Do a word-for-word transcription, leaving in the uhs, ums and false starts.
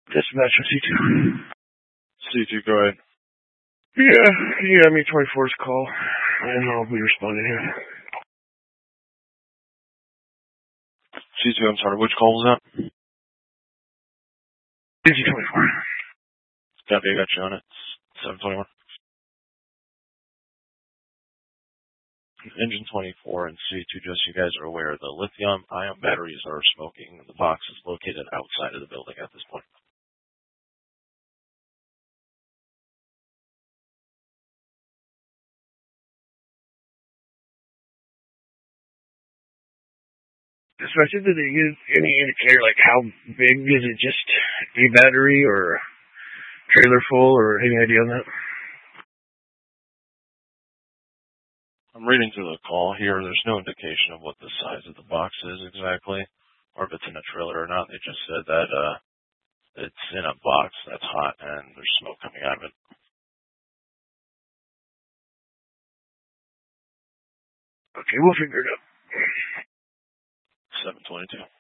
Dispatch C two. C two, go ahead. Yeah, yeah, me twenty-four's call. And I'll be responding here. C two, I'm sorry, which call was that? C two twenty-four. Copy, I got you on it. seven twenty-one. Engine twenty-four and C two, just so you guys are aware, the lithium-ion batteries are smoking. The box is located outside of the building at this point. Dispatch, did they use any indicator, like how big is it, just a battery or trailer full, or any idea on that? I'm reading through the call here. There's no indication of what the size of the box is exactly, or if it's in a trailer or not. They just said that uh, it's in a box that's hot and there's smoke coming out of it. Okay, we'll figure it out. seven twenty-two.